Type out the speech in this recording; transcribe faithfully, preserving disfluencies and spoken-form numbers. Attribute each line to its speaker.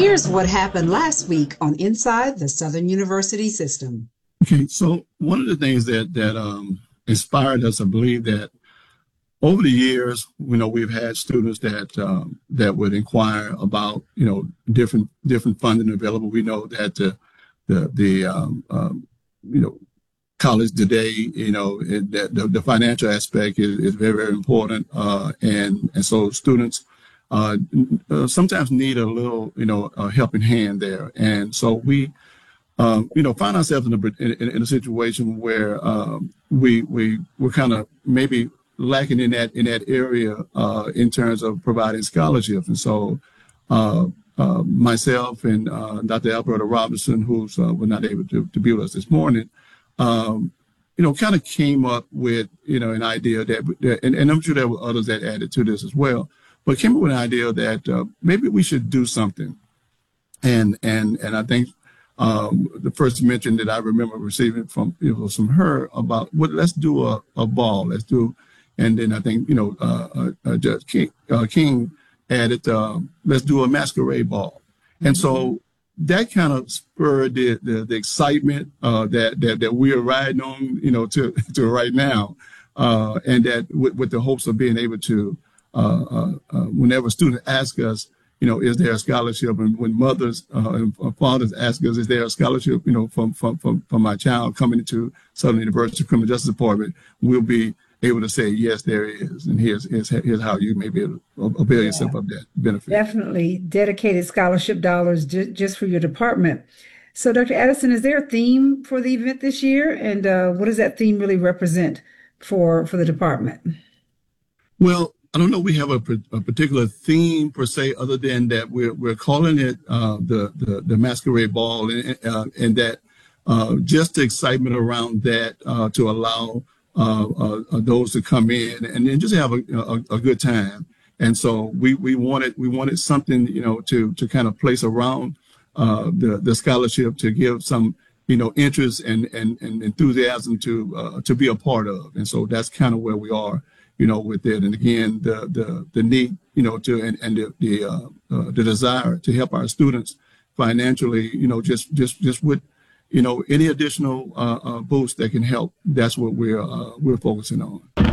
Speaker 1: Here's what happened last week on Inside the Southern University System.
Speaker 2: Okay, so one of the things that that um, inspired us, I believe, that over the years, you know, we've had students that um, that would inquire about, you know, different different funding available. We know that the the the um, um, you know, college today, you know, it, that the, the financial aspect is, is very very important, uh, and and so students uh, uh, sometimes need a little, you know, a helping hand there, and so we. Um, you know, find ourselves in a in, in a situation where um, we we we're kind of maybe lacking in that in that area uh, in terms of providing scholarships, and so uh, uh, myself and uh, Doctor Alberta Robinson, who's uh, was not able to, to be with us this morning, um, you know, kind of came up with you know an idea that, that and, and I'm sure there were others that added to this as well, but came up with an idea that uh, maybe we should do something, and and and I think. Um, the first mention that I remember receiving from it was from her about what let's do a, a ball, let's do, and then I think you know uh, uh, uh, Judge King, uh, King added uh, let's do a masquerade ball, mm-hmm. and so that kind of spurred the the, the excitement uh, that that that we are riding on, you know, to to right now, uh, and that with, with the hopes of being able to uh, uh, uh, whenever students ask us. You know, is there a scholarship? And when mothers uh, and fathers ask us, is there a scholarship, you know, from, from, from, from my child coming into Southern University Criminal Justice Department, we'll be able to say, yes, there is. And here's, here's, here's how you may be able to avail yeah. yourself of that benefit.
Speaker 3: Definitely dedicated scholarship dollars ju- just for your department. So, Doctor Addison, is there a theme for the event this year? And uh, what does that theme really represent for, for the department?
Speaker 2: Well, I don't know we have a, a particular theme per se, other than that we're we're calling it uh, the, the the masquerade ball, and, uh, and that uh, just the excitement around that uh, to allow uh, uh, those to come in and, and just have a, a, a good time. And so we we wanted we wanted something you know to to kind of place around uh, the the scholarship to give some you know interest and and, and enthusiasm to uh, to be a part of. And so that's kind of where we are. You know, with it, and again, the the the need, you know, to and and the the, uh, uh, the desire to help our students financially, you know, just just just with, you know, any additional uh, uh, boost that can help. That's what we're uh, we're focusing on.